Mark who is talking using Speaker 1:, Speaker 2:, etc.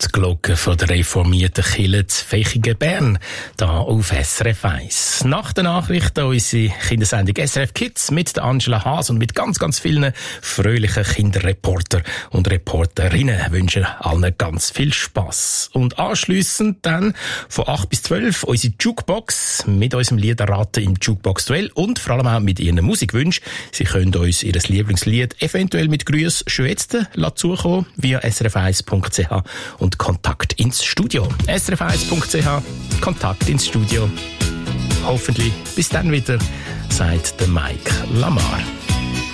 Speaker 1: die Glocke von der reformierten Kirche zu Vechigen, Bern, hier auf SRF 1. Nach der Nachricht unsere Kindersendung SRF Kids mit der Angela Haas und mit ganz, ganz vielen fröhlichen Kinderreporter und Reporterinnen wünschen allen ganz viel Spass. Und anschliessend dann von 8 bis 12 unsere Jukebox mit unserem Liederraten im Jukebox-Duell und vor allem auch mit ihren Musikwünschen. Sie können uns ihr Lieblingslied eventuell mit Grüß schon jetzt zukommen via srf1.ch und Kontakt ins Studio. srf1.ch, Kontakt ins Studio. Hoffentlich bis dann wieder, sagt der Mike Lamar.